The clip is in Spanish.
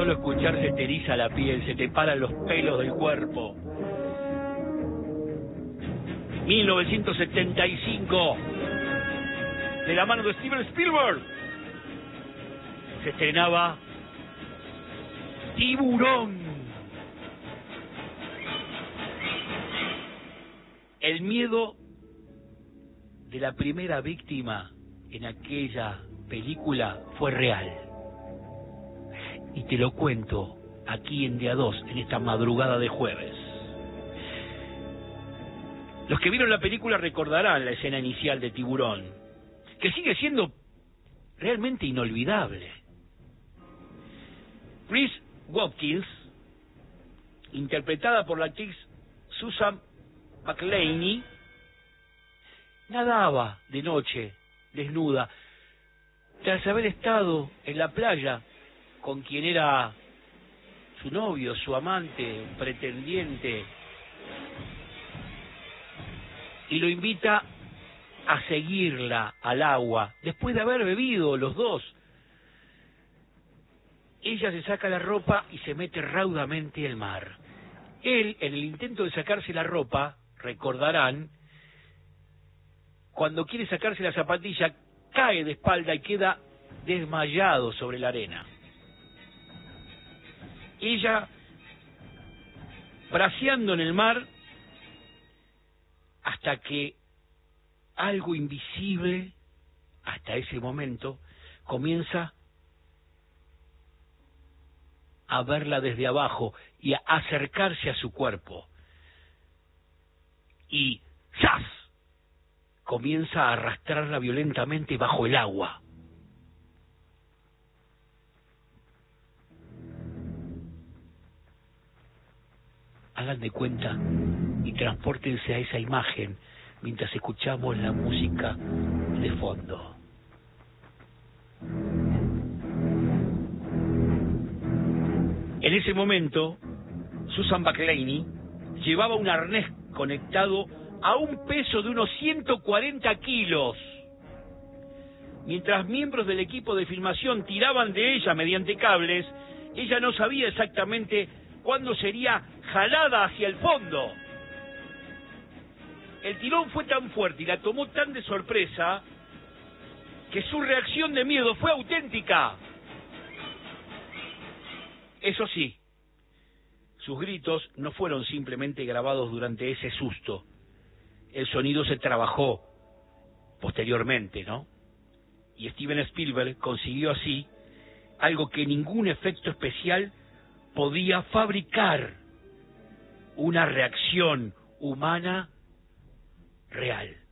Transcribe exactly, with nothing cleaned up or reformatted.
solo escuchar se te eriza la piel, se te paran los pelos del cuerpo. mil novecientos setenta y cinco, de la mano de Steven Spielberg, se estrenaba Tiburón. El miedo de la primera víctima en aquella película fue real. Y te lo cuento aquí en Día dos, en esta madrugada de jueves. Los que vieron la película recordarán la escena inicial de Tiburón, que sigue siendo realmente inolvidable. Reese Watkins, interpretada por la actriz Susan McElhaney, nadaba de noche, desnuda, tras haber estado en la playa con quien era su novio, su amante, un pretendiente, y lo invita a seguirla al agua, después de haber bebido los dos. Ella se saca la ropa y se mete raudamente al mar. Él, en el intento de sacarse la ropa, recordarán, cuando quiere sacarse la zapatilla, cae de espalda y queda desmayado sobre la arena. Ella, braceando en el mar, hasta que algo invisible, hasta ese momento, comienza a verla desde abajo y a acercarse a su cuerpo. Y ¡zas!, comienza a arrastrarla violentamente bajo el agua. Hagan de cuenta y transpórtense a esa imagen mientras escuchamos la música de fondo. En ese momento, Susan McElhaney llevaba un arnés conectado a un peso de unos ciento cuarenta kilos. Mientras miembros del equipo de filmación tiraban de ella mediante cables, ella no sabía exactamente cuándo sería jalada hacia el fondo. El tirón fue tan fuerte y la tomó tan de sorpresa que su reacción de miedo fue auténtica. Eso sí, sus gritos no fueron simplemente grabados durante ese susto. El sonido se trabajó posteriormente, ¿no? Y Steven Spielberg consiguió así algo que ningún efecto especial podía fabricar: una reacción humana real.